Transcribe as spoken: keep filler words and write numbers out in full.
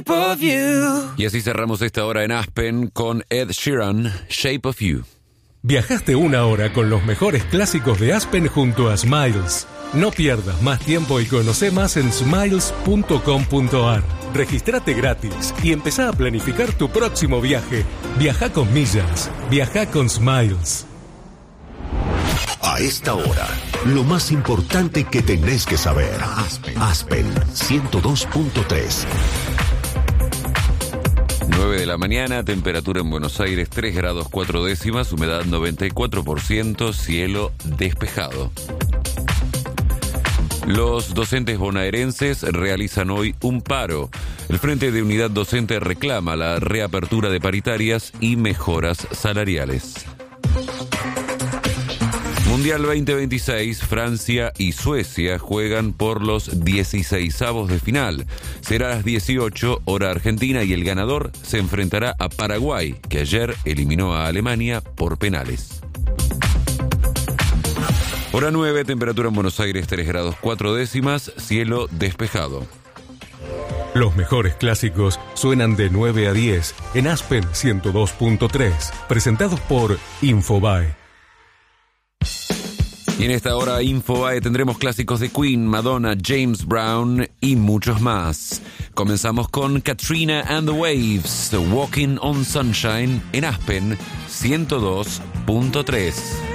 Y así cerramos esta hora en Aspen con Ed Sheeran, Shape of You. Viajaste una hora con los mejores clásicos de Aspen junto a Smiles. No pierdas más tiempo y conoce más en smiles punto com punto a r. Regístrate gratis y empezá a planificar tu próximo viaje. Viaja con millas. Viaja con Smiles. A esta hora, lo más importante que tenés que saber. Aspen, Aspen ciento dos punto tres. nueve de la mañana, temperatura en Buenos Aires tres grados cuatro décimas, humedad noventa y cuatro por ciento, cielo despejado. Los docentes bonaerenses realizan hoy un paro. El Frente de Unidad Docente reclama la reapertura de paritarias y mejoras salariales. Mundial veinte veintiséis, Francia y Suecia juegan por los dieciseisavos de final. Será a las dieciocho, hora argentina, y el ganador se enfrentará a Paraguay, que ayer eliminó a Alemania por penales. Hora nueve, temperatura en Buenos Aires tres grados cuatro décimas, cielo despejado. Los mejores clásicos suenan de nueve a diez en Aspen ciento dos punto tres, presentados por Infobae. Y en esta hora Infobae tendremos clásicos de Queen, Madonna, James Brown y muchos más. Comenzamos con Katrina and the Waves, Walking on Sunshine en Aspen ciento dos punto tres.